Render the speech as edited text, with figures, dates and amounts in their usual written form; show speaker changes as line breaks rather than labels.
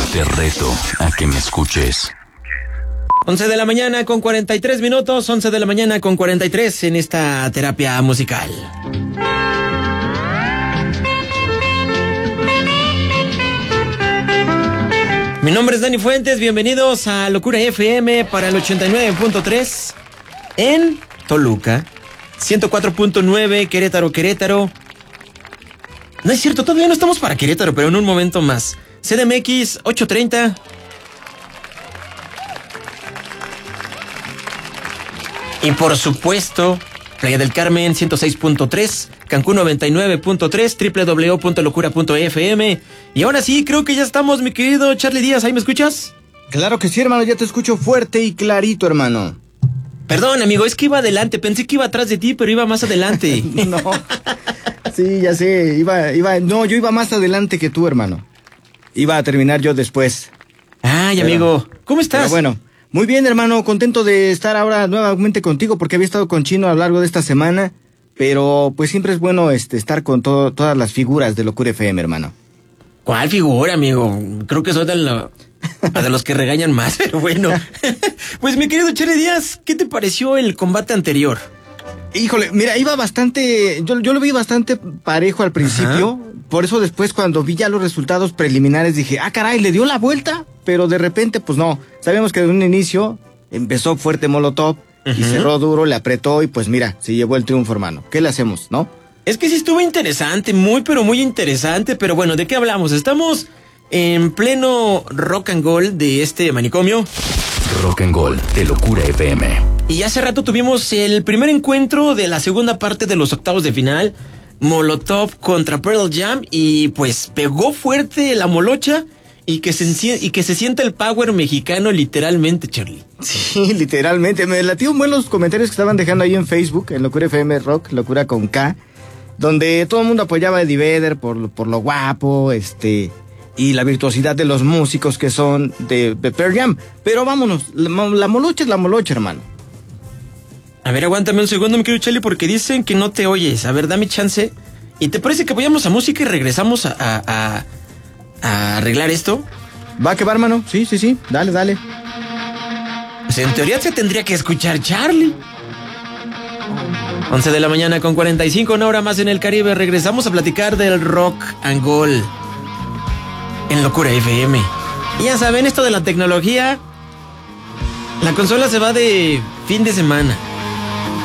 Te reto a que me escuches.
11 de la mañana con 43 minutos, 11 de la mañana con 43 en esta terapia musical. Mi nombre es Dani Fuentes, bienvenidos a Locura FM para el 89.3 en Toluca, 104.9 Querétaro. No es cierto, todavía no estamos para Querétaro, pero en un momento más. CDMX 830. Y por supuesto, Playa del Carmen 106.3, Cancún 99.3, www.locura.fm. Y ahora sí, creo que ya estamos, mi querido Charlie Díaz, ¿ahí me escuchas?
Claro que sí, hermano, ya te escucho fuerte y clarito, hermano.
Perdón, amigo, es que iba adelante, pensé que iba atrás de ti, pero iba más adelante.
No, sí, ya sé, yo iba más adelante que tú, hermano. Iba a terminar yo después.
Ay, amigo, ¿cómo estás?
Pero bueno, muy bien, hermano, contento de estar ahora nuevamente contigo porque había estado con Chino a lo largo de esta semana, pero pues siempre es bueno estar con todas las figuras de Locura FM, hermano.
¿Cuál figura, amigo? Creo que soy de los que regañan más, pero bueno. Pues mi querido Charlie Díaz, ¿qué te pareció el combate anterior?
Híjole, mira, iba bastante, yo lo vi bastante parejo al principio. Ajá. Por eso después cuando vi ya los resultados preliminares dije, caray, le dio la vuelta, pero de repente pues no. Sabíamos que de un inicio empezó fuerte Molotov y cerró duro, le apretó y pues mira, se llevó el triunfo, hermano. ¿Qué le hacemos, no?
Es que sí estuvo interesante, muy interesante, pero bueno, ¿de qué hablamos? Estamos en pleno rock and roll de este manicomio.
Rock and Roll de Locura FM.
Y hace rato tuvimos el primer encuentro de la segunda parte de los octavos de final. Molotov contra Pearl Jam. Y pues pegó fuerte la molocha. Y que se sienta el power mexicano literalmente, Charlie.
Sí, literalmente. Me latió muy los comentarios que estaban dejando ahí en Facebook, en Locura FM Rock, Locura con K. Donde todo el mundo apoyaba a Eddie Vedder por lo guapo, y la virtuosidad de los músicos que son de Pearl Jam. Pero vámonos, la molocha es la molocha, hermano.
A ver, aguántame un segundo, mi querido Charlie, porque dicen que no te oyes. A ver, dame chance. ¿Y te parece que vayamos a música y regresamos a arreglar esto?
Va que va, hermano. Sí, dale.
Pues en teoría se tendría que escuchar Charlie. 11 de la mañana con 45, una hora más en el Caribe. Regresamos a platicar del rock and roll en Locura FM. Y ya saben, esto de la tecnología, la consola se va de fin de semana.